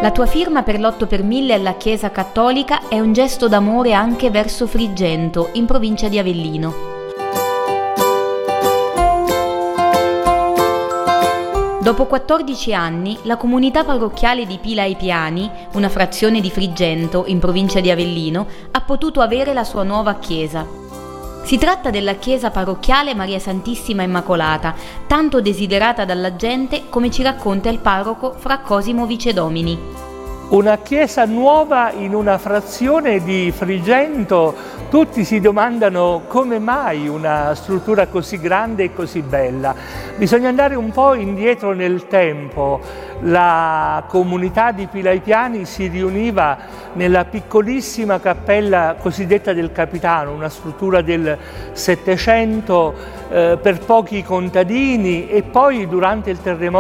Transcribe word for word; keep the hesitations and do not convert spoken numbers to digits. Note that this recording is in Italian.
La tua firma per l'otto per mille alla Chiesa Cattolica è un gesto d'amore anche verso Friggento, in provincia di Avellino. Dopo quattordici anni, la comunità parrocchiale di Pila ai Piani, una frazione di Friggento, in provincia di Avellino, ha potuto avere la sua nuova chiesa. Si tratta della chiesa parrocchiale Maria Santissima Immacolata, tanto desiderata dalla gente, come ci racconta il parroco Fra Cosimo Vicedomini. Una chiesa nuova in una frazione di Friggento, tutti si domandano come mai una struttura così grande e così bella. Bisogna andare un po' indietro nel tempo. La comunità di Pila ai Piani si riuniva nella piccolissima cappella cosiddetta del Capitano, una struttura del Settecento eh, per pochi contadini, e poi durante il terremoto